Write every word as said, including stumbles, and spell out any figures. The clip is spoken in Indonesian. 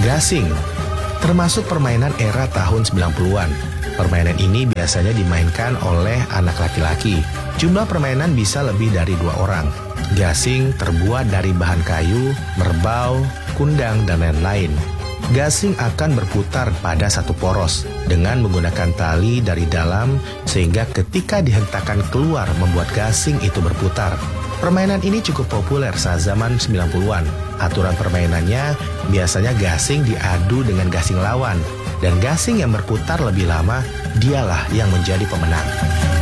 Gasing termasuk permainan era tahun sembilan puluhan. Permainan ini biasanya dimainkan oleh anak laki-laki. Jumlah permainan bisa lebih dari dua orang. Gasing terbuat dari bahan kayu, merbau, kundang, dan lain-lain. Gasing akan berputar pada satu poros dengan menggunakan tali dari dalam sehingga ketika dihentakkan keluar membuat gasing itu berputar. Permainan ini cukup populer saat zaman sembilan puluhan. Aturan permainannya biasanya gasing diadu dengan gasing lawan dan gasing yang berputar lebih lama dialah yang menjadi pemenang.